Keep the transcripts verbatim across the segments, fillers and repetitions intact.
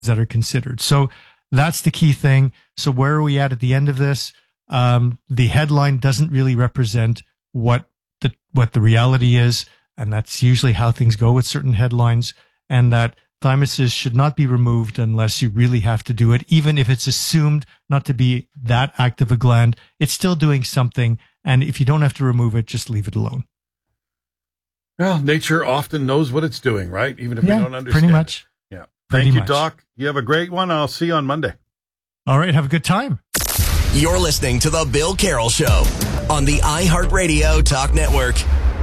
that are considered. So that's the key thing. So where are we at at the end of this? Um, the headline doesn't really represent what the what the reality is, and that's usually how things go with certain headlines. And that thymuses should not be removed unless you really have to do it, even if it's assumed not to be that active a gland. It's still doing something, and if you don't have to remove it, just leave it alone. Well, nature often knows what it's doing, right? Even if yeah, we don't understand. Pretty much. It. Yeah. Pretty Thank you, much. Doc. You have a great one. I'll see you on Monday. All right. Have a good time. You're listening to The Bill Carroll Show on the iHeartRadio Talk Network.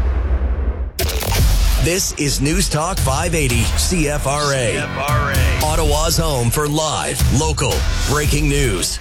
This is News Talk five eighty C F R A. C F R A. Ottawa's home for live, local, breaking news.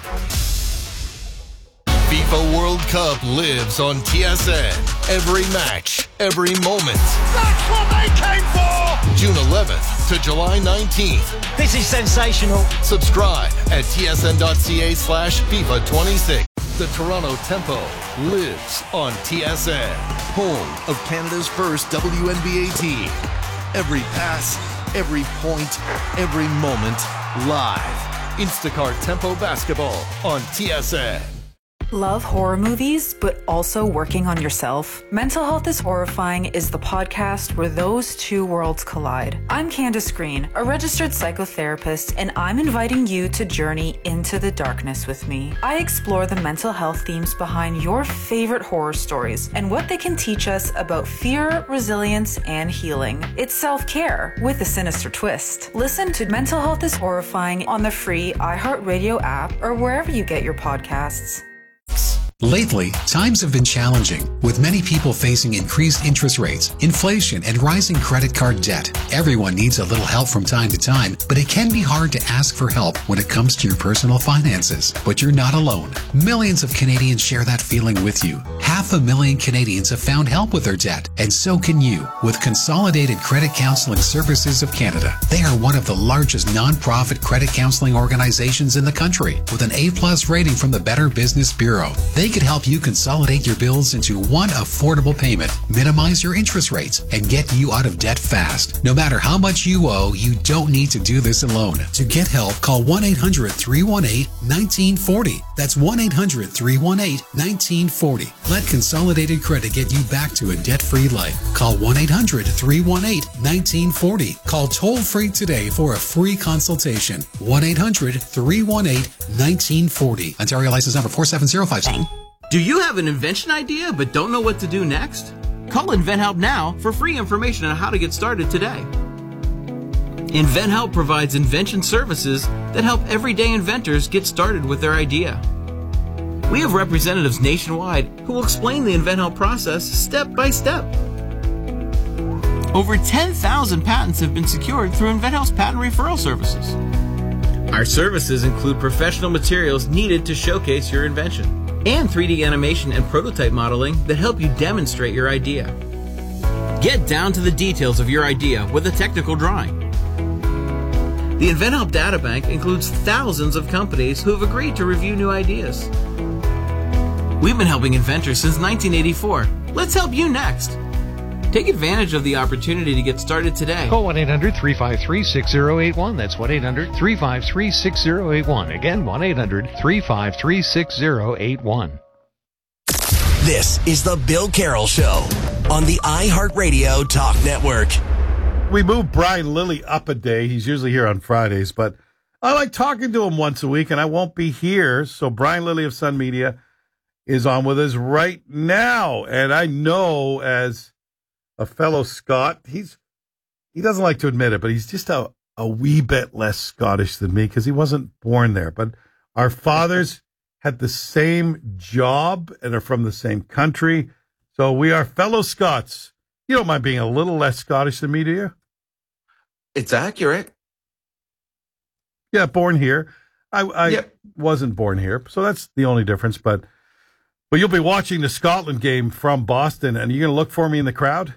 FIFA World Cup lives on T S N. Every match, every moment. That's what they came for! June eleventh to July nineteenth. This is sensational. Subscribe at tsn.ca slash FIFA 26. The Toronto Tempo lives on T S N. Home of Canada's first W N B A team. Every pass, every point, every moment, live. Instacart Tempo Basketball on T S N. Love horror movies, but also working on yourself? Mental Health is Horrifying is the podcast where those two worlds collide. I'm Candace Green, a registered psychotherapist, and I'm inviting you to journey into the darkness with me. I explore the mental health themes behind your favorite horror stories and what they can teach us about fear, resilience, and healing. It's self-care with a sinister twist. Listen to Mental Health is Horrifying on the free iHeartRadio app or wherever you get your podcasts. Lately, times have been challenging, with many people facing increased interest rates, inflation, and rising credit card debt. Everyone needs a little help from time to time, but it can be hard to ask for help when it comes to your personal finances. But you're not alone. Millions of Canadians share that feeling with you. Half a million Canadians have found help with their debt, and so can you with Consolidated Credit Counseling Services of Canada. They are one of the largest non-profit credit counseling organizations in the country, with an A-plus rating from the Better Business Bureau. They could help you consolidate your bills into one affordable payment, minimize your interest rates, and get you out of debt fast. No matter how much you owe, you don't need to do this alone. To get help, call one eight hundred, three one eight, one nine four zero. That's one eight hundred, three one eight, one nine four zero. Let Consolidated Credit get you back to a debt-free life. Call one eight hundred, three one eight, one nine four zero. Call toll-free today for a free consultation. one eight hundred, three one eight, one nine four zero. Ontario license number four seven zero five seven. Do you have an invention idea but don't know what to do next? Call InventHelp now for free information on how to get started today. InventHelp provides invention services that help everyday inventors get started with their idea. We have representatives nationwide who will explain the InventHelp process step by step. Over ten thousand patents have been secured through InventHelp's patent referral services. Our services include professional materials needed to showcase your invention, and three D animation and prototype modeling that help you demonstrate your idea. Get down to the details of your idea with a technical drawing. The InventHelp Databank includes thousands of companies who have agreed to review new ideas. We've been helping inventors since nineteen eighty-four. Let's help you next. Take advantage of the opportunity to get started today. Call one eight hundred, three five three, six zero eight one. That's one eight hundred, three five three, six zero eight one. Again, one eight hundred, three five three, six zero eight one. This is The Bill Carroll Show on the iHeartRadio Talk Network. We moved Brian Lilly up a day. He's usually here on Fridays, but I like talking to him once a week, and I won't be here. So Brian Lilly of Sun Media is on with us right now. And I know as a fellow Scot, he's he doesn't like to admit it, but he's just a, a wee bit less Scottish than me because he wasn't born there. But our fathers had the same job and are from the same country. So we are fellow Scots. You don't mind being a little less Scottish than me, do you? It's accurate. Yeah, born here. I, I yep. wasn't born here, so that's the only difference. But but you'll be watching the Scotland game from Boston, and you're going to look for me in the crowd?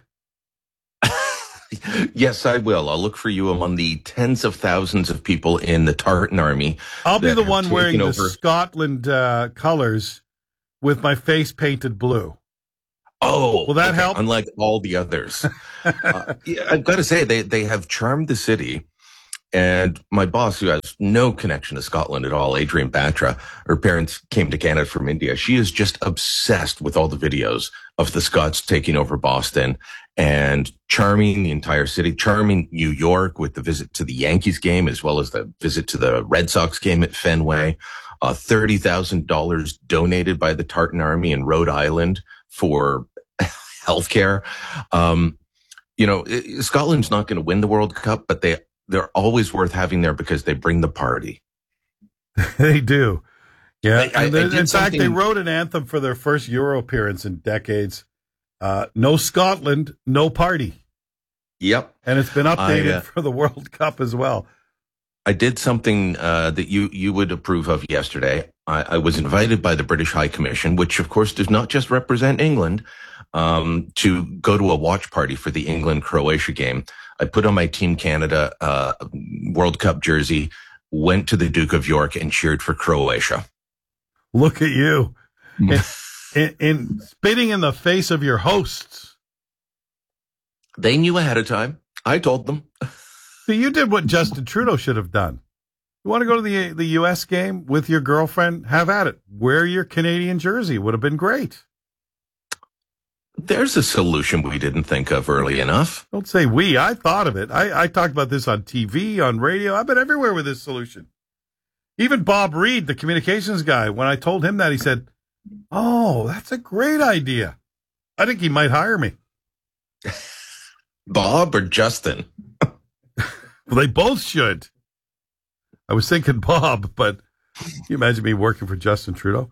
Yes, I will. I'll look for you among the tens of thousands of people in the Tartan Army. I'll be the one wearing over. the Scotland uh, colors with my face painted blue. Oh, will that okay. help? Unlike all the others. uh, yeah, I've got to say, they, they have charmed the city And my boss, who has no connection to Scotland at all, Adrian Batra, her parents came to Canada from India. She is just obsessed with all the videos of the Scots taking over Boston and charming the entire city, charming New York with the visit to the Yankees game, as well as the visit to the Red Sox game at Fenway. Uh, thirty thousand dollars donated by the Tartan Army in Rhode Island for healthcare. Um, you know, Scotland's not going to win the World Cup, but they, they're always worth having there because they bring the party. They do. Yeah. I, I, and they, I did in fact, they something- wrote an anthem for their first Euro appearance in decades. Uh, no Scotland, no party. Yep. And it's been updated I, uh, for the World Cup as well. I did something uh, that you, you would approve of yesterday. I, I was invited by the British High Commission, which of course does not just represent England, um, to go to a watch party for the England-Croatia game. I put on my Team Canada uh, World Cup jersey, went to the Duke of York and cheered for Croatia. Look at you. in, in, in spitting in the face of your hosts. They knew ahead of time. I told them. So you did what Justin Trudeau should have done. You want to go to the the U S game with your girlfriend? Have at it. Wear your Canadian jersey. Would have been great. There's a solution we didn't think of early enough. Don't say we. I thought of it. I, I talked about this on T V, on radio. I've been everywhere with this solution. Even Bob Reed, the communications guy, when I told him that, he said, oh, that's a great idea. I think he might hire me. Bob or Justin? Well, they both should. I was thinking Bob, but can you imagine me working for Justin Trudeau?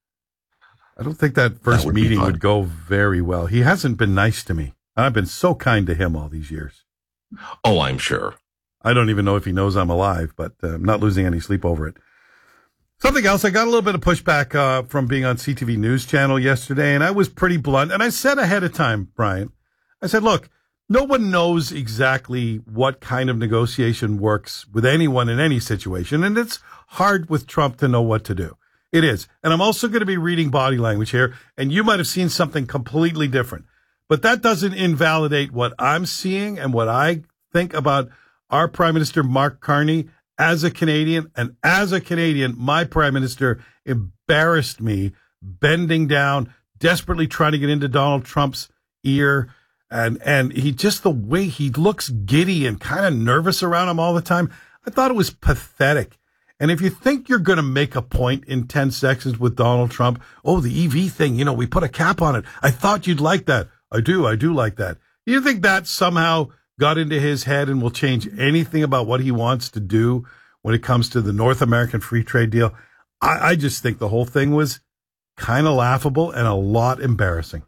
I don't think that first that would meeting would go very well. He hasn't been nice to me. I've been so kind to him all these years. Oh, I'm sure. I don't even know if he knows I'm alive, but uh, I'm not losing any sleep over it. Something else, I got a little bit of pushback uh, from being on C T V News Channel yesterday, and I was pretty blunt. And I said ahead of time, Brian, I said, look, no one knows exactly what kind of negotiation works with anyone in any situation, and it's hard with Trump to know what to do. It is. And I'm also going to be reading body language here, and you might have seen something completely different. But that doesn't invalidate what I'm seeing and what I think about our Prime Minister, Mark Carney, as a Canadian. And as a Canadian, my Prime Minister embarrassed me, bending down, desperately trying to get into Donald Trump's ear. And and he just, the way he looks giddy and kind of nervous around him all the time, I thought it was pathetic. And if you think you're going to make a point in ten seconds with Donald Trump, oh, the E V thing, you know, we put a cap on it. I thought you'd like that. I do. I do like that. You think that somehow got into his head and will change anything about what he wants to do when it comes to the North American free trade deal? I, I just think the whole thing was kind of laughable and a lot embarrassing.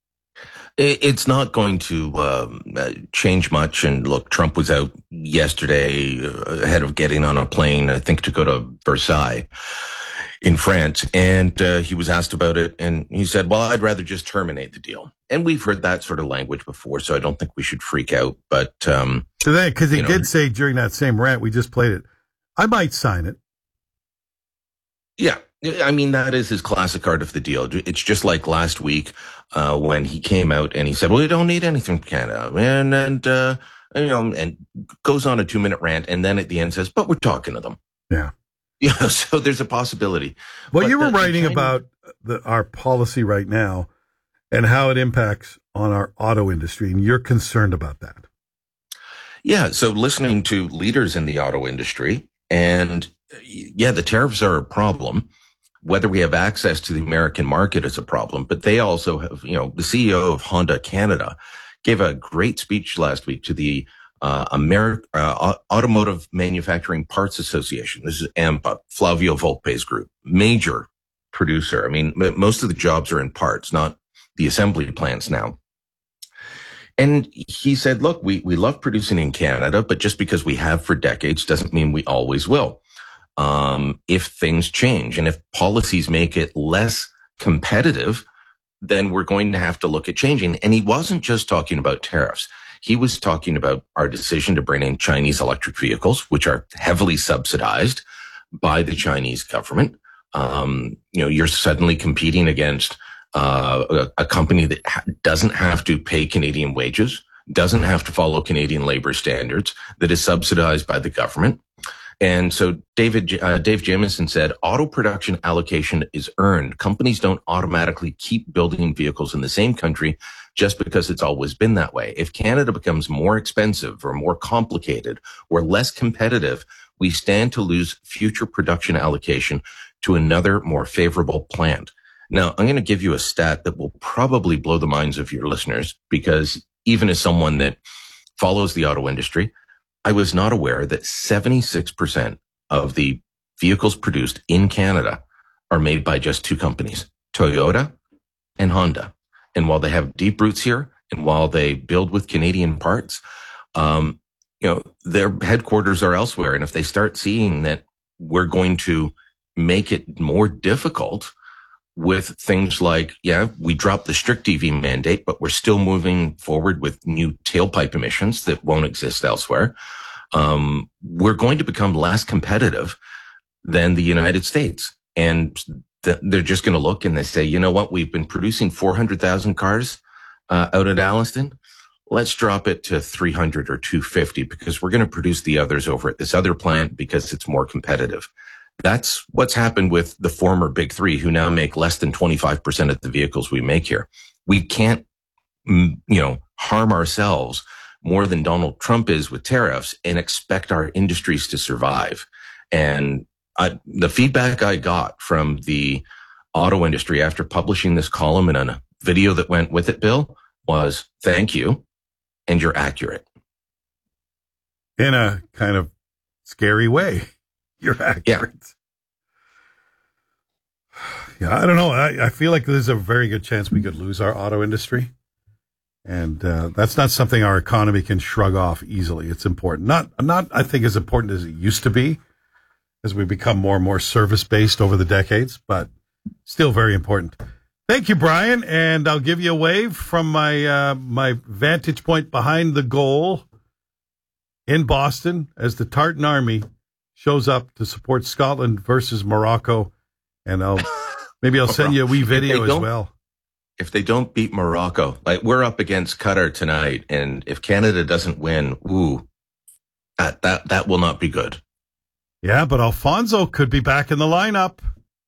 It's not going to um, change much. And look, Trump was out yesterday uh, ahead of getting on a plane, I think, to go to Versailles in France. And uh, he was asked about it. And he said, well, I'd rather just terminate the deal. And we've heard that sort of language before, so I don't think we should freak out. But um, today, because he you know, did say during that same rant, we just played it, I might sign it. Yeah. I mean, that is his classic art of the deal. It's just like last week uh, when he came out and he said, well, we don't need anything from Canada. And, and uh, you know, and goes on a two minute rant. And then at the end says, but we're talking to them. Yeah. Yeah. So there's a possibility. Well, but you were the, writing the China- about the, our policy right now and how it impacts on our auto industry. And you're concerned about that. Yeah. So listening to leaders in the auto industry, and yeah, the tariffs are a problem. Whether we have access to the American market is a problem, but they also have, you know, the C E O of Honda Canada gave a great speech last week to the uh, Ameri- uh, Automotive Manufacturing Parts Association. This is AMPA, Flavio Volpe's group, major producer. I mean, m- most of the jobs are in parts, not the assembly plants now. And he said, look, we, we love producing in Canada, but just because we have for decades doesn't mean we always will. Um, if things change and if policies make it less competitive, then we're going to have to look at changing. And he wasn't just talking about tariffs. He was talking about our decision to bring in Chinese electric vehicles, which are heavily subsidized by the Chinese government. Um, you know, you're suddenly competing against uh, a, a company that ha- doesn't have to pay Canadian wages, doesn't have to follow Canadian labor standards, that is subsidized by the government. And so David, uh, Dave Jamieson said, auto production allocation is earned. Companies don't automatically keep building vehicles in the same country just because it's always been that way. If Canada becomes more expensive or more complicated or less competitive, we stand to lose future production allocation to another more favorable plant. Now, I'm going to give you a stat that will probably blow the minds of your listeners, because even as someone that follows the auto industry, I was not aware that seventy-six percent of the vehicles produced in Canada are made by just two companies, Toyota and Honda. And while they have deep roots here, and while they build with Canadian parts, um, you know, their headquarters are elsewhere. And if they start seeing that we're going to make it more difficult with things like, yeah, we dropped the strict E V mandate, but we're still moving forward with new tailpipe emissions that won't exist elsewhere. Um, we're going to become less competitive than the United States. And th- they're just going to look and they say, you know what? We've been producing four hundred thousand cars uh, out at Alliston. Let's drop it to three hundred or two fifty because we're going to produce the others over at this other plant because it's more competitive. That's what's happened with the former big three, who now make less than twenty-five percent of the vehicles we make here. We can't, you know, harm ourselves more than Donald Trump is with tariffs and expect our industries to survive. And I, the feedback I got from the auto industry after publishing this column and a video that went with it, Bill, was thank you. And you're accurate. In a kind of scary way. You're accurate. Yeah, yeah I don't know. I, I feel like there's a very good chance we could lose our auto industry. And uh, that's not something our economy can shrug off easily. It's important. Not, not, I think, as important as it used to be as we become more and more service-based over the decades, but still very important. Thank you, Brian. And I'll give you a wave from my uh, my vantage point behind the goal in Boston as the Tartan Army shows up to support Scotland versus Morocco. And I'll maybe I'll send you a wee video as well. If they don't beat Morocco, like we're up against Qatar tonight, and if Canada doesn't win, ooh, that that that will not be good. Yeah, but Alfonso could be back in the lineup.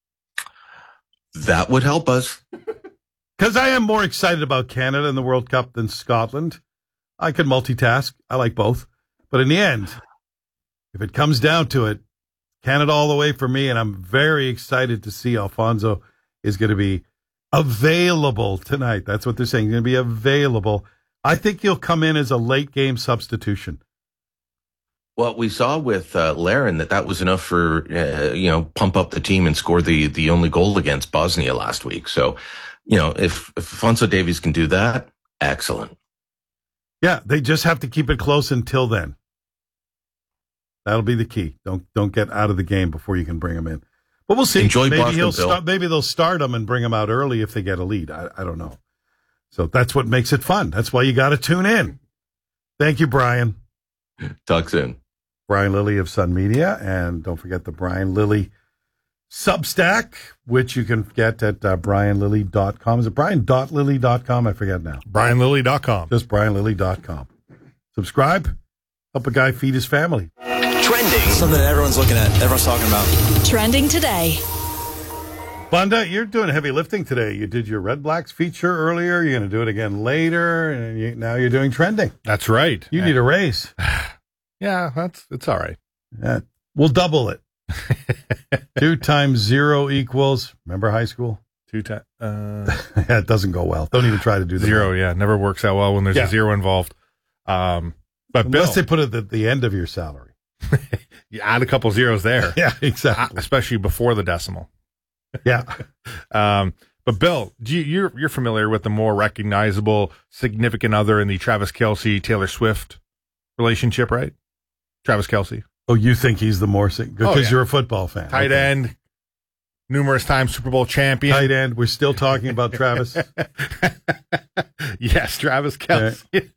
That would help us. Because I am more excited about Canada in the World Cup than Scotland. I can multitask. I like both. But in the end, if it comes down to it, Canada all the way for me, and I'm very excited to see Alfonso is going to be available tonight. That's what they're saying. He's going to be available. I think he'll come in as a late game substitution. Well, we saw with uh, Larin that that was enough for, uh, you know, pump up the team and score the, the only goal against Bosnia last week. So, you know, if, if Alfonso Davies can do that, excellent. Yeah, they just have to keep it close until then. That'll be the key. Don't don't get out of the game before you can bring him in. But we'll see. Enjoy maybe Boston, he'll Bill. start, maybe they'll start him and bring him out early if they get a lead. I, I don't know. So that's what makes it fun. That's why you got to tune in. Thank you, Brian. Talk soon. Brian Lilly of Sun Media, and don't forget the Brian Lilly Substack, which you can get at uh, brian lilly dot com. Is it brian dot lilly dot com? I forget now. brian lilly dot com. Just brian lilly dot com. Subscribe. Help a guy feed his family. Trending. Something that everyone's looking at, everyone's talking about. Trending today. Bunda, you're doing heavy lifting today. You did your Red Blacks feature earlier. You're going to do it again later, and you, now you're doing trending. That's right. You need a raise. Yeah, that's it's all right. Yeah, we'll double it. Two times zero equals. Remember high school? Two times. Uh, yeah, it doesn't go well. Don't even try to do that. Zero. Yeah, never works out well when there's Yeah. a zero involved. Um, but Unless Bill, they put it at the end of your salary. you add a couple zeros there. Yeah, exactly. Especially before the decimal. Yeah. Um, but Bill, do you, you're you're familiar with the more recognizable significant other in the Travis Kelce Taylor Swift relationship, right? Travis Kelce. Oh, you think he's the more because Oh, yeah. you're a football fan. Tight Okay. end, numerous times Super Bowl champion. Tight end. We're still talking about Travis. Yes, Travis Kelce.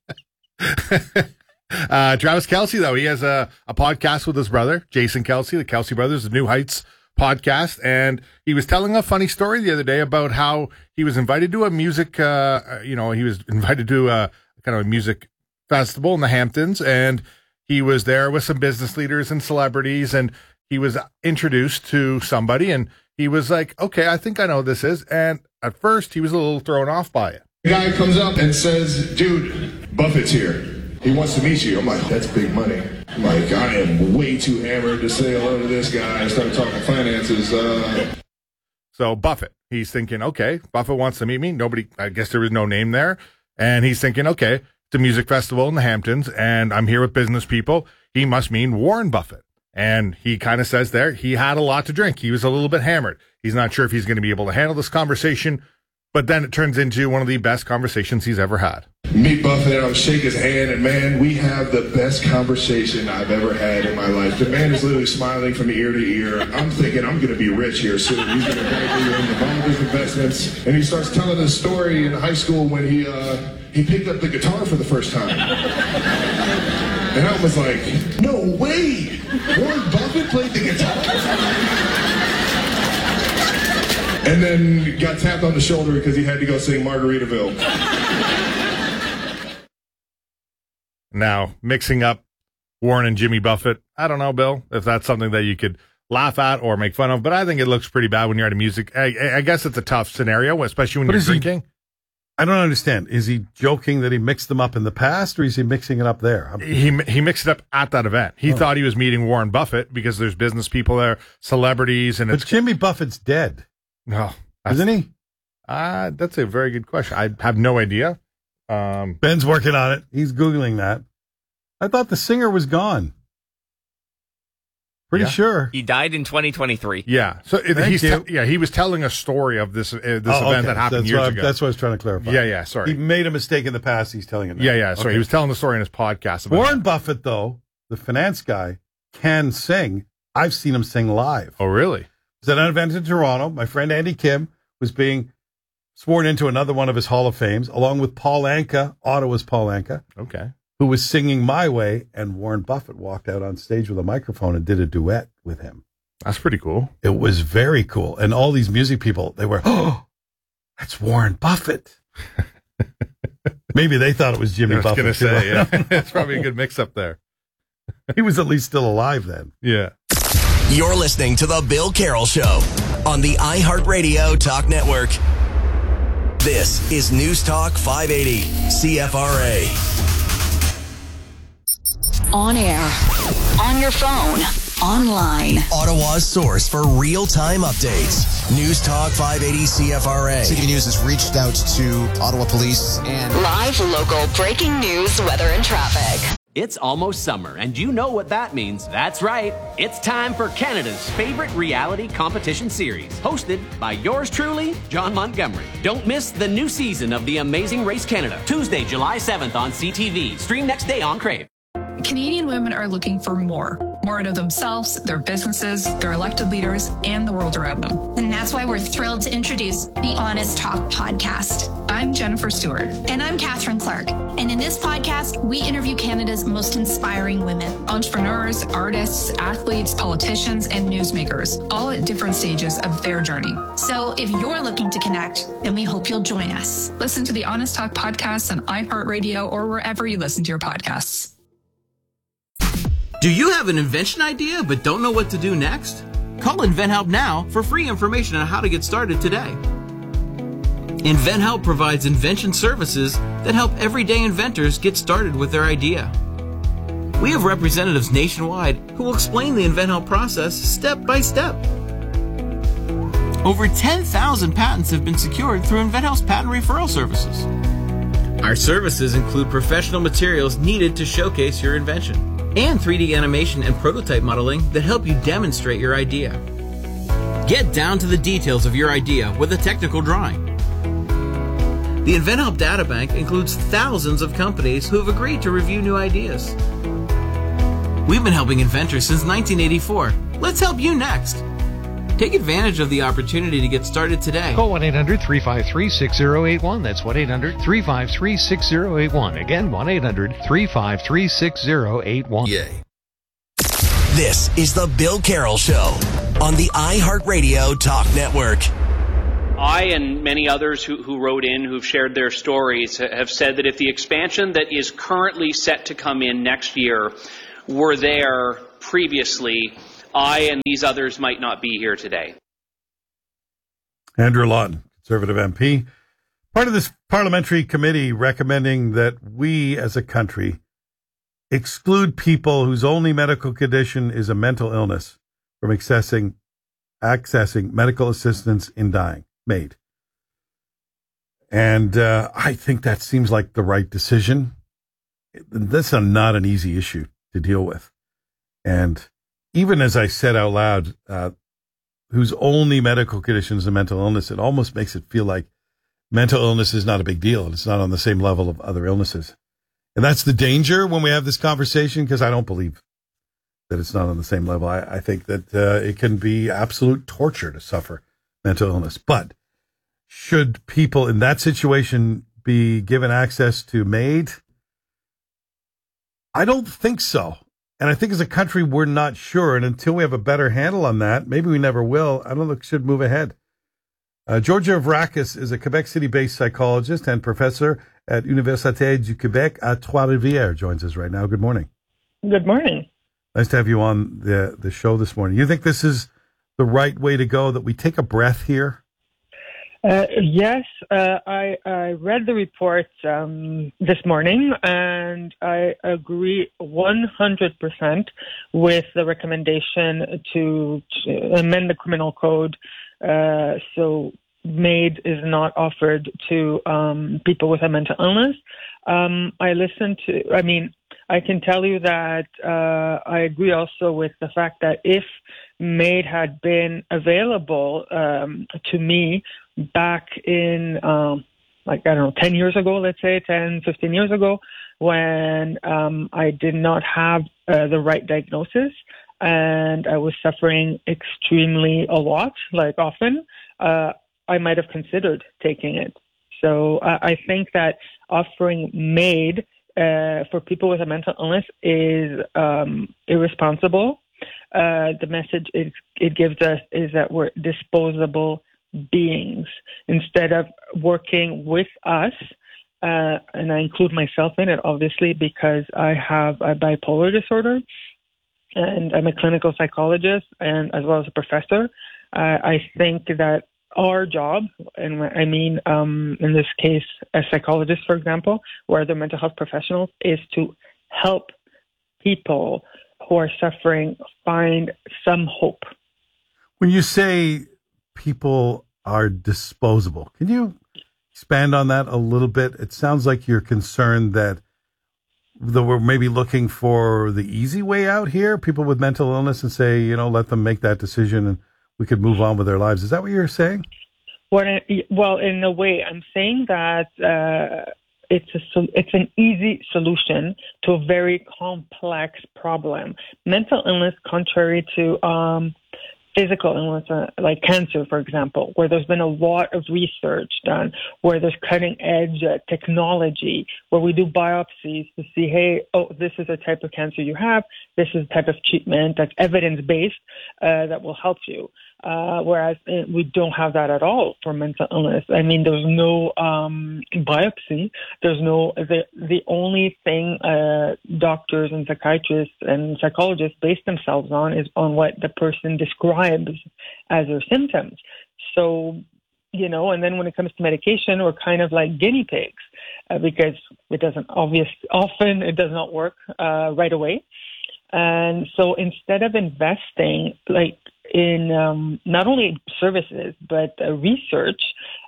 uh, Travis Kelce, though, he has a, a podcast with his brother, Jason Kelce, the Kelce Brothers, the New Heights podcast. And he was telling a funny story the other day about how he was invited to a music, uh, you know, he was invited to a kind of a music festival in the Hamptons, and he was there with some business leaders and celebrities, and he was introduced to somebody, and he was like, okay, I think I know who this is. And at first, he was a little thrown off by it. The guy comes up and says, dude, Buffett's here. He wants to meet you. I'm like, that's big money. I'm like, I am way too hammered to say hello to this guy. I started talking finances. Uh... So Buffett, he's thinking, okay, Buffett wants to meet me. Nobody, I guess there was no name there. And he's thinking, okay, it's a music festival in the Hamptons, and I'm here with business people. He must mean Warren Buffett. And he kind of says there, he had a lot to drink. He was a little bit hammered. He's not sure if he's going to be able to handle this conversation, but then it turns into one of the best conversations he's ever had. Meet Buffett, I'll shake his hand, and man, we have the best conversation I've ever had in my life. The man is literally smiling from ear to ear. I'm thinking I'm going to be rich here soon. He's going to bank me into all of his investments. And he starts telling his story in high school when he, uh, he picked up the guitar for the first time. And I was like, no way! Warren Buffett played the guitar? And then got tapped on the shoulder because he had to go sing Margaritaville. Now, mixing up Warren and Jimmy Buffett, I don't know, Bill, if that's something that you could laugh at or make fun of, but I think it looks pretty bad when you're at a music. I, I guess it's a tough scenario, especially when But you're is he- drinking. I don't understand. Is he joking that he mixed them up in the past, or is he mixing it up there? I'm- He he mixed it up at that event. He Oh. thought he was meeting Warren Buffett because there's business people there, celebrities, and But it's Jimmy Buffett's dead. no, Isn't he? Uh, that's a very good question. I have no idea. Um, Ben's working on it. He's Googling that. I thought the singer was gone. Pretty Yeah. sure. He died in twenty twenty-three. yeah. So it, Thank he's you. te- yeah he was telling a story of this uh, this Oh, event okay. that happened that's years what I- ago. That's what I was trying to clarify. Yeah, yeah. Sorry. He made a mistake in the past. He's telling it now. yeah, yeah. Sorry. Okay. He was telling the story in his podcast. About Warren that. Buffett, though, the finance guy, can sing. I've seen him sing live. Oh, really? It was at an event in Toronto. My friend Andy Kim was being sworn into another one of his Hall of Fames, along with Paul Anka, Ottawa's Paul Anka, Okay. who was singing My Way, and Warren Buffett walked out on stage with a microphone and did a duet with him. That's pretty cool. It was very cool. And all these music people, they were, oh, that's Warren Buffett. Maybe they thought it was Jimmy I was Buffett. going to too. say, yeah. It's probably a good mix up there. He was at least still alive then. Yeah. You're listening to The Bill Carroll Show on the iHeartRadio Talk Network. This is News Talk five eighty C F R A. On air, on your phone, online. Ottawa's source for real-time updates. News Talk five eighty C F R A. C T V News has reached out to Ottawa Police and Live local breaking news, weather, and traffic. It's almost summer, and you know what that means. That's right. It's time for Canada's favorite reality competition series, hosted by yours truly, John Montgomery. Don't miss the new season of The Amazing Race Canada, Tuesday, July seventh on C T V. Stream next day on Crave. Canadian women are looking for more. More out of themselves, their businesses, their elected leaders, and the world around them. And that's why we're thrilled to introduce the Honest Talk podcast. I'm Jennifer Stewart. And I'm Catherine Clark. And in this podcast, we interview Canada's most inspiring women. Entrepreneurs, artists, athletes, politicians, and newsmakers, all at different stages of their journey. So if you're looking to connect, then we hope you'll join us. Listen to the Honest Talk podcast on iHeartRadio or wherever you listen to your podcasts. Do you have an invention idea but don't know what to do next? Call InventHelp now for free information on how to get started today. InventHelp provides invention services that help everyday inventors get started with their idea. We have representatives nationwide who will explain the InventHelp process step by step. Over ten thousand patents have been secured through InventHelp's patent referral services. Our services include professional materials needed to showcase your invention and three D animation and prototype modeling that help you demonstrate your idea. Get down to the details of your idea with a technical drawing. The InventHelp Databank includes thousands of companies who have agreed to review new ideas. We've been helping inventors since nineteen eighty-four. Let's help you next. Take advantage of the opportunity to get started today. Call one eight hundred three five three six zero eight one. That's one eight hundred three five three six zero eight one. Again, one eight hundred three five three six zero eight one. Yay. This is The Bill Carroll Show on the iHeartRadio Talk Network. I and many others who, who wrote in, who've shared their stories, have said that if the expansion that is currently set to come in next year were there previously, I and these others might not be here today. Andrew Lawton, Conservative M P, part of this parliamentary committee recommending that we as a country exclude people whose only medical condition is a mental illness from accessing, accessing medical assistance in dying. Made. And uh, I think that seems like the right decision. That's a, not an easy issue to deal with. And even as I said out loud, uh, whose only medical condition is a mental illness, it almost makes it feel like mental illness is not a big deal. It's not on the same level of other illnesses. And that's the danger when we have this conversation, because I don't believe that it's not on the same level. I, I think that uh, it can be absolute torture to suffer mental illness. But should people in that situation be given access to MAID? I don't think so. And I think as a country, we're not sure. And until we have a better handle on that, maybe we never will, I don't think we should move ahead. Uh, Georgia Avrakis is a Quebec City-based psychologist and professor at Université du Québec à Trois-Rivières. Joins us right now. Good morning. Good morning. Nice to have you on the, the show this morning. You think this is the right way to go, that we take a breath here? Uh, yes, uh, I, I read the report um, this morning, and I agree one hundred percent with the recommendation to, to amend the criminal code uh, so MAID is not offered to um, people with a mental illness. Um, I listened to, I mean, I can tell you that uh, I agree also with the fact that if MAID had been available um, to me back in, um, like, I don't know, ten years ago, let's say, ten, fifteen years ago, when um, I did not have uh, the right diagnosis and I was suffering extremely a lot, like often, uh, I might have considered taking it. So uh, I think that offering MAID Uh, for people with a mental illness is um, irresponsible. Uh, the message it, it gives us is that we're disposable beings. Instead of working with us, uh, and I include myself in it, obviously, because I have a bipolar disorder, and I'm a clinical psychologist, and as well as a professor, uh, I think that our job, and I mean, um, in this case, as psychologists, for example, or other mental health professionals, is to help people who are suffering find some hope. When you say people are disposable, can you expand on that a little bit? It sounds like you're concerned that, that we're maybe looking for the easy way out here, people with mental illness, and say, you know, let them make that decision and we could move on with their lives. Is that what you're saying? Well, well, in a way, I'm saying that uh, it's a it's an easy solution to a very complex problem. Mental illness, contrary to um, physical illness, uh, like cancer, for example, where there's been a lot of research done, where there's cutting-edge uh, technology, where we do biopsies to see, hey, oh, this is a type of cancer you have, this is a type of treatment that's evidence-based uh, that will help you. Uh, whereas uh, we don't have that at all for mental illness. I mean, there's no um, biopsy. There's no, the, the only thing uh, doctors and psychiatrists and psychologists base themselves on is on what the person describes as their symptoms. So, you know, and then when it comes to medication, we're kind of like guinea pigs uh, because it doesn't obvious, often it does not work uh, right away. And so instead of investing, like, in um, not only services, but uh, research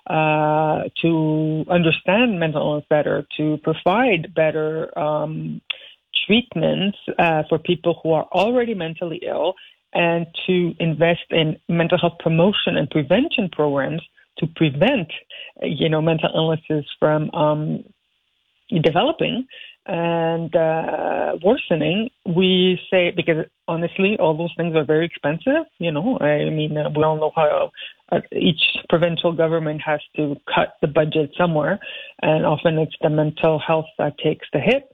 uh, to understand mental illness better, to provide better um, treatments uh, for people who are already mentally ill, and to invest in mental health promotion and prevention programs to prevent, you know, mental illnesses from um, developing and uh, worsening. We say, because honestly, all those things are very expensive. You know, I mean, uh, we all know how uh, each provincial government has to cut the budget somewhere, and often it's the mental health that takes the hit.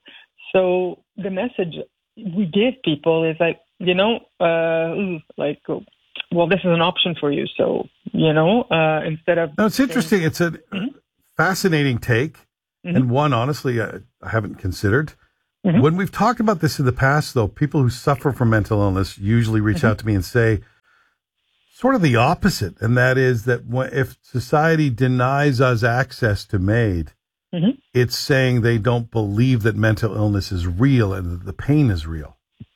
So the message we give people is like, you know, uh, like, well, this is an option for you. So you know, uh, instead of. No, it's interesting. It's a mm-hmm. fascinating take, mm-hmm. and one, honestly, I, I haven't considered. Mm-hmm. When we've talked about this in the past, though, people who suffer from mental illness usually reach mm-hmm. out to me and say sort of the opposite, and that is that if society denies us access to MAID, mm-hmm. it's saying they don't believe that mental illness is real and that the pain is real.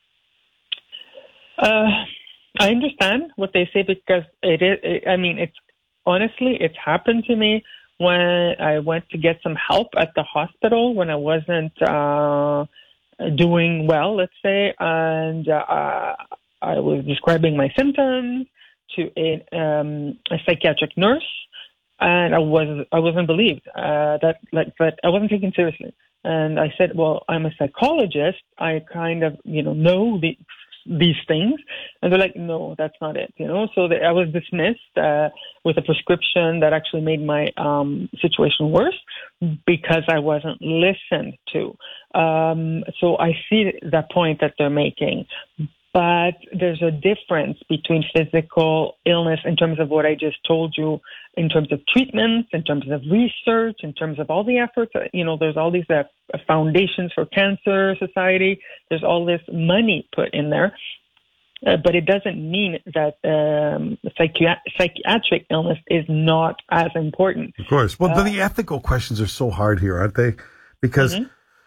Uh, I understand what they say because it is, it, I mean, it's honestly, it's happened to me when I went to get some help at the hospital when I wasn't uh, doing well, let's say, and uh, I was describing my symptoms to a, um, a psychiatric nurse, and I was I wasn't believed uh, that like but I wasn't taken seriously. And I said, well, I'm a psychologist. I kind of you know know the. these things, and they're like, no, that's not it, you know. So they, I was dismissed uh, with a prescription that actually made my um, situation worse because I wasn't listened to. Um, so I see that point that they're making, but there's a difference between physical illness in terms of what I just told you, in terms of treatments, in terms of research, in terms of all the efforts. You know, there's all these uh, foundations for Cancer Society. There's all this money put in there. Uh, but it doesn't mean that um, psychi- psychiatric illness is not as important. Of course. Well, uh, but the ethical questions are so hard here, aren't they? Because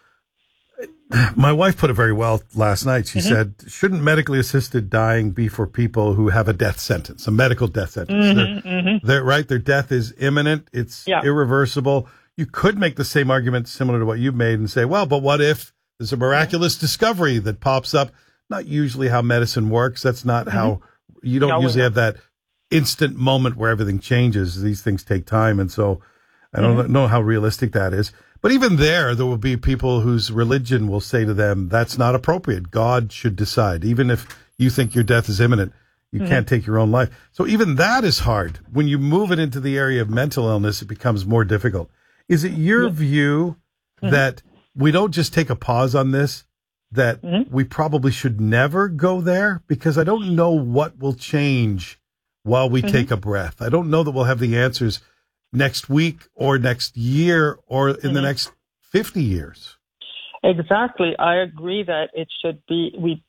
mm-hmm. my wife put it very well last night. She mm-hmm. said, shouldn't medically assisted dying be for people who have a death sentence, a medical death sentence? Mm-hmm, they're, mm-hmm. they're right. Their death is imminent. It's yeah. irreversible. You could make the same argument similar to what you've made and say, well, but what if there's a miraculous mm-hmm. discovery that pops up? Not usually how medicine works. That's not mm-hmm. how you don't no, usually have that instant moment where everything changes. These things take time. And so I don't mm-hmm. know how realistic that is. But even there, there will be people whose religion will say to them, that's not appropriate. God should decide. Even if you think your death is imminent, you mm-hmm. can't take your own life. So even that is hard. When you move it into the area of mental illness, it becomes more difficult. Is it your yeah. view mm-hmm. that we don't just take a pause on this, that mm-hmm. we probably should never go there? Because I don't know what will change while we mm-hmm. take a breath. I don't know that we'll have the answers next week or next year or in mm-hmm. the next fifty years. Exactly. I agree that it should be, we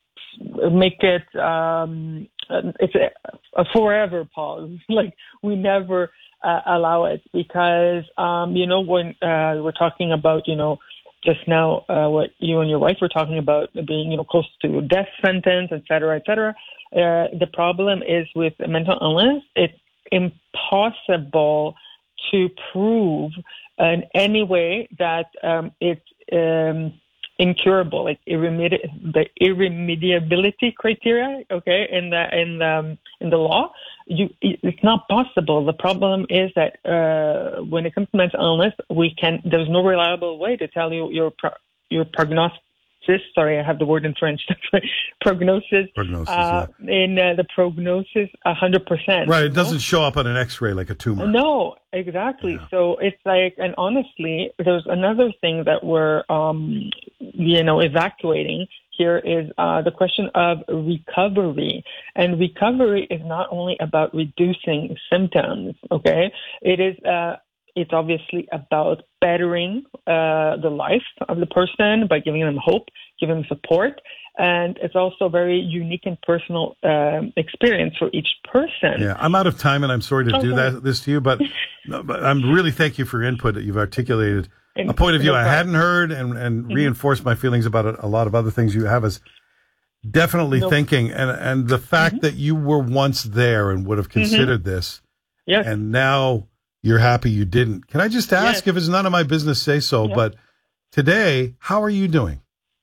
make it, um, it's a, a forever pause. Like we never uh, allow it because, um, you know, when uh, we're talking about, you know, just now, uh, what you and your wife were talking about being, you know, close to a death sentence, et cetera, et cetera. Uh, the problem is with mental illness, it's impossible to prove in any way that um, it's um, incurable, like irremedi- the irremediability criteria. Okay, in the in the um, in the law, you it's not possible. The problem is that uh, when it comes to mental illness, we can there's no reliable way to tell you your pro- your prognosis. Sorry, I have the word in French. prognosis. Prognosis. Uh, yeah. In uh, the prognosis, a hundred percent. Right. It doesn't know? show up on an X-ray like a tumor. No, exactly. Yeah. So it's like, and honestly, there's another thing that we're, um, you know, evacuating here is uh, the question of recovery. And recovery is not only about reducing symptoms. Okay, it is. Uh, It's obviously about bettering uh, the life of the person by giving them hope, giving them support. And it's also a very unique and personal um, experience for each person. Yeah, I'm out of time, and I'm sorry to okay. do that this to you, but, but I'm really thank you for your input that you've articulated. And, a point of view no I hadn't heard and, and mm-hmm. reinforced my feelings about a, a lot of other things you have us definitely no. thinking. And, and the fact mm-hmm. that you were once there and would have considered mm-hmm. this, yes. and now you're happy you didn't. Can I just ask, yes. if it's none of my business, say so, yes. but today, how are you doing?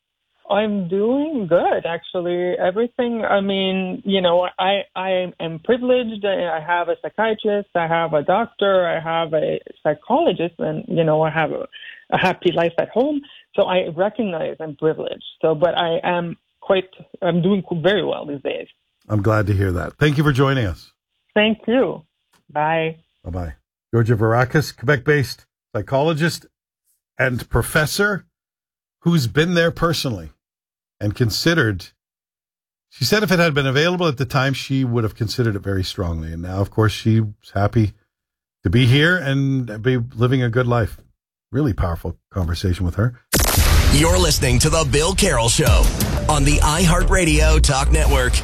I'm doing good, actually. Everything, I mean, you know, I, I am privileged. I have a psychiatrist, I have a doctor, I have a psychologist, and, you know, I have a, a happy life at home. So I recognize I'm privileged. So, but I am quite, I'm doing very well these days. I'm glad to hear that. Thank you for joining us. Thank you. Bye. Bye-bye. Georgia Varakis, Quebec-based psychologist and professor who's been there personally and considered She said if it had been available at the time, she would have considered it very strongly. And now, of course, she's happy to be here and be living a good life. Really powerful conversation with her. You're listening to The Bill Carroll Show on the iHeartRadio Talk Network.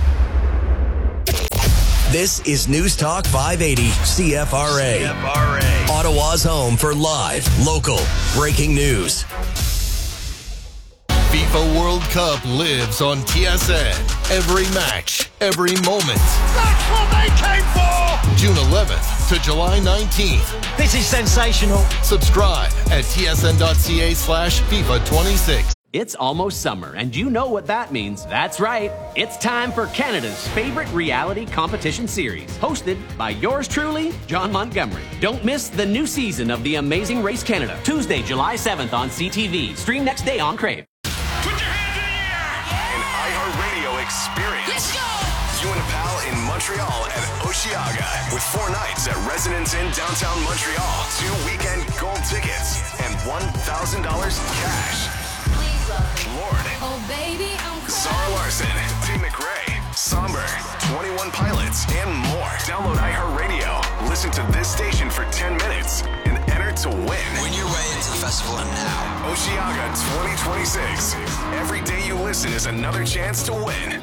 This is News Talk five eighty C F R A. C F R A. Ottawa's home for live, local, breaking news. FIFA World Cup lives on T S N. Every match, every moment. That's what they came for! June eleventh to July nineteenth. This is sensational. Subscribe at tsn.ca slash FIFA 26. It's almost summer, and you know what that means. That's right. It's time for Canada's favorite reality competition series, hosted by yours truly, John Montgomery. Don't miss the new season of The Amazing Race Canada, Tuesday, July seventh on C T V. Stream next day on Crave. An iHeartRadio experience. Let's go! You and a pal in Montreal at Osheaga with four nights at Residence Inn downtown Montreal, two weekend gold tickets, and one thousand dollars cash. Lord, Oh, baby, I'm Sarah Larson, T. McRae, Somber, twenty-one Pilots, and more. Download iHeartRadio, listen to this station for ten minutes, and enter to win. Win your way into the festival now. Osheaga twenty twenty-six. Every day you listen is another chance to win.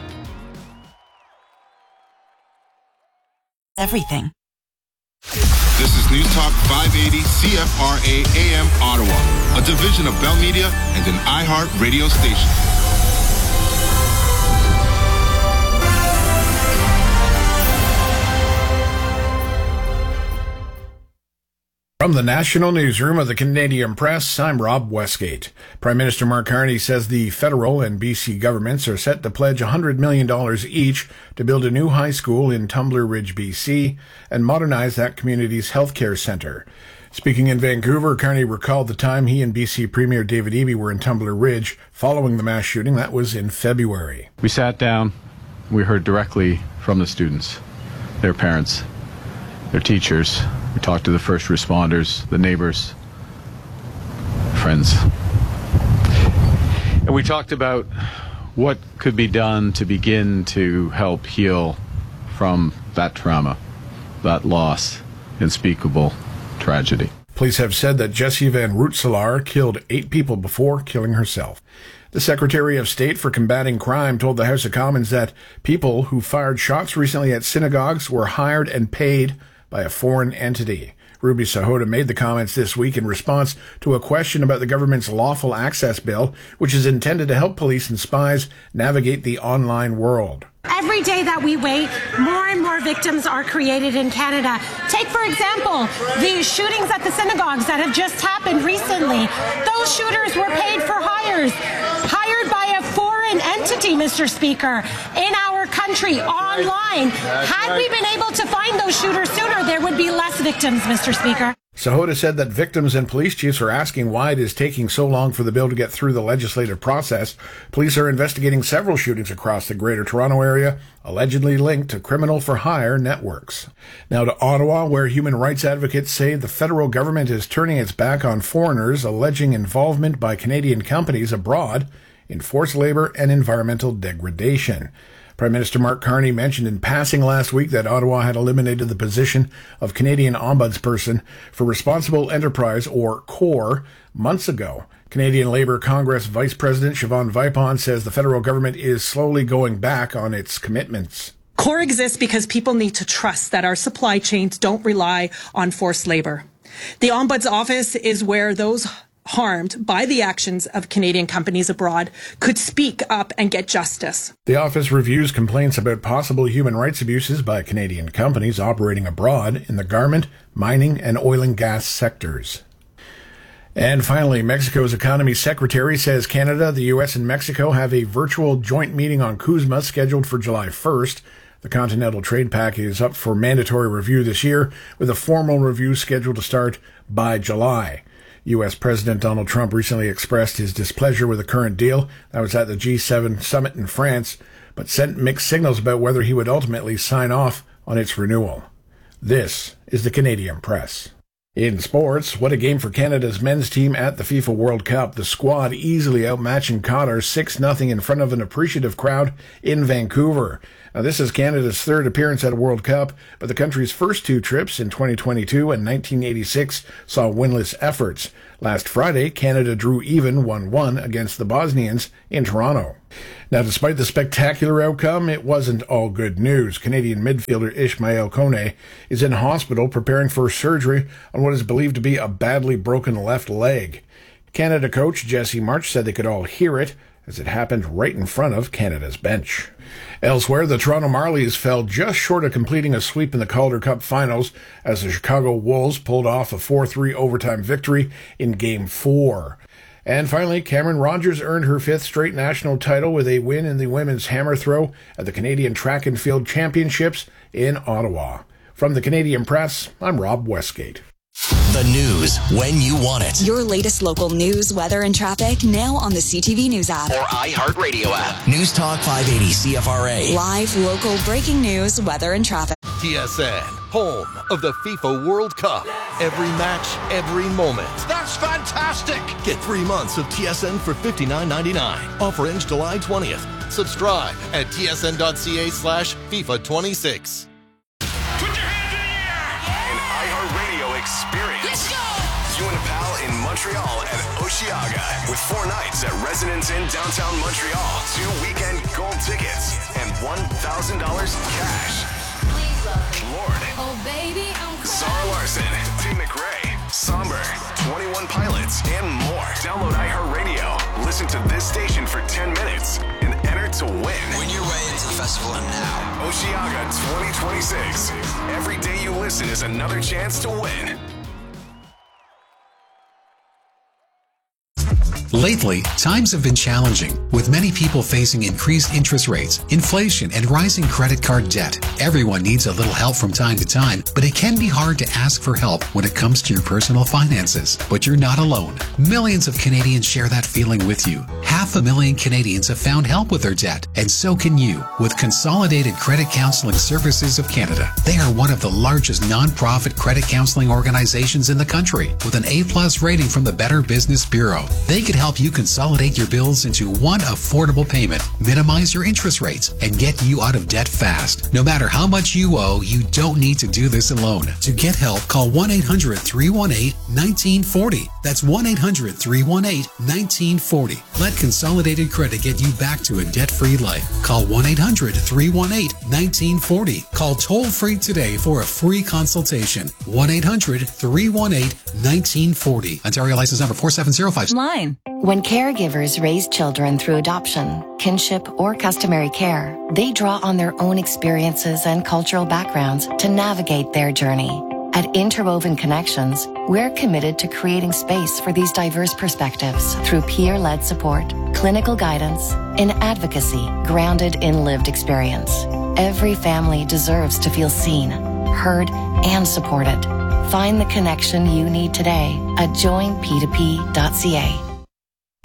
Everything. This is News Talk five eighty C F R A A M Ottawa, a division of Bell Media and an iHeart radio station. From the National Newsroom of the Canadian Press, I'm Rob Westgate. Prime Minister Mark Carney says the federal and B C governments are set to pledge one hundred million dollars each to build a new high school in Tumbler Ridge, B C, and modernize that community's healthcare centre. Speaking in Vancouver, Carney recalled the time he and B C Premier David Eby were in Tumbler Ridge following the mass shooting. That was in February. We sat down, we heard directly from the students, their parents, their teachers. We talked to the first responders, the neighbors, friends. And we talked about what could be done to begin to help heal from that trauma, that loss, unspeakable tragedy. Police have said that Jessie Van Rootselaar killed eight people before killing herself. The Secretary of State for Combating Crime told the House of Commons that people who fired shots recently at synagogues were hired and paid by a foreign entity. Ruby Sahota made the comments this week in response to a question about the government's lawful access bill, which is intended to help police and spies navigate the online world. Every day that we wait, more and more victims are created in Canada. Take, for example, the shootings at the synagogues that have just happened recently. Those shooters were paid for hires, hired by a foreign entity, Mister Speaker, in our country, online. That's Had right. we been able to find those shooters sooner, there would be less victims, Mister Speaker. Sahota said that victims and police chiefs are asking why it is taking so long for the bill to get through the legislative process. Police are investigating several shootings across the Greater Toronto Area, allegedly linked to criminal-for-hire networks. Now to Ottawa, where human rights advocates say the federal government is turning its back on foreigners, alleging involvement by Canadian companies abroad in forced labor and environmental degradation. Prime Minister Mark Carney mentioned in passing last week that Ottawa had eliminated the position of Canadian Ombudsperson for Responsible Enterprise, or CORE, months ago. Canadian Labour Congress Vice President Siobhan Vipon says the federal government is slowly going back on its commitments. CORE exists because people need to trust that our supply chains don't rely on forced labor. The Ombuds Office is where those harmed by the actions of Canadian companies abroad could speak up and get justice. The office reviews complaints about possible human rights abuses by Canadian companies operating abroad in the garment, mining, and oil and gas sectors. And finally, Mexico's economy secretary says Canada, the U S, and Mexico have a virtual joint meeting on CUSMA scheduled for July first. The Continental Trade Pact is up for mandatory review this year, with a formal review scheduled to start by July. U S. President Donald Trump recently expressed his displeasure with the current deal. That was at the G seven summit in France, but sent mixed signals about whether he would ultimately sign off on its renewal. This is the Canadian Press. In sports, what a game for Canada's men's team at the FIFA World Cup. The squad easily outmatching Qatar six nothing in front of an appreciative crowd in Vancouver. Now, this is Canada's third appearance at a World Cup, but the country's first two trips in twenty twenty-two and nineteen eighty-six saw winless efforts. Last Friday, Canada drew even one one against the Bosnians in Toronto. Now, despite the spectacular outcome, it wasn't all good news. Canadian midfielder Ismail Kone is in hospital preparing for surgery on what is believed to be a badly broken left leg. Canada coach Jesse March said they could all hear it as it happened right in front of Canada's bench. Elsewhere, the Toronto Marlies fell just short of completing a sweep in the Calder Cup finals as the Chicago Wolves pulled off a four three overtime victory in Game four. And finally, Cameron Rogers earned her fifth straight national title with a win in the women's hammer throw at the Canadian Track and Field Championships in Ottawa. From the Canadian Press, I'm Rob Westgate. The news when you want it. Your latest local news, weather, and traffic now on the C T V News app. Or iHeartRadio app. News Talk five eighty C F R A. Live, local, breaking news, weather, and traffic. T S N, home of the FIFA World Cup. Every match, every moment. That's fantastic! Get three months of T S N for fifty-nine ninety-nine. Offer ends July twentieth. Subscribe at tsn.ca slash FIFA 26. Experience. Let's go! You and a pal in Montreal at Oshiaga with four nights at Residence Inn downtown Montreal, two weekend gold tickets, and one thousand dollars cash. Lord, Oh, baby, I'm Zara Larson, T. McRae, Somber, twenty-one Pilots, and more. Download iHeartRadio, listen to this station for ten minutes, and enter to win. Win your way into the festival now. Oshiaga twenty twenty-six. Every day you listen is another chance to win. Lately, times have been challenging, with many people facing increased interest rates, inflation, and rising credit card debt. Everyone needs a little help from time to time, but it can be hard to ask for help when it comes to your personal finances. But you're not alone. Millions of Canadians share that feeling with you. Half a million Canadians have found help with their debt, and so can you with Consolidated Credit Counseling Services of Canada. They are one of the largest non-profit credit counseling organizations in the country, with an A plus rating from the Better Business Bureau. They could help you consolidate your bills into one affordable payment, minimize your interest rates, and get you out of debt fast. No matter how much you owe, you don't need to do this alone. To get help, call one eight hundred, three one eight, one nine four zero. That's one eight hundred, three one eight, one nine four zero. Let Consolidated Credit get you back to a debt-free life. Call one eight hundred, three one eight, one nine four zero. Call toll-free today for a free consultation. one eight hundred, three one eight, one nine four zero. Ontario license number four seven zero five. Line. When caregivers raise children through adoption, kinship, or customary care, they draw on their own experiences and cultural backgrounds to navigate their journey. At Interwoven Connections, we're committed to creating space for these diverse perspectives through peer-led support, clinical guidance, and advocacy grounded in lived experience. Every family deserves to feel seen, heard, and supported. Find the connection you need today at join p two p dot c a.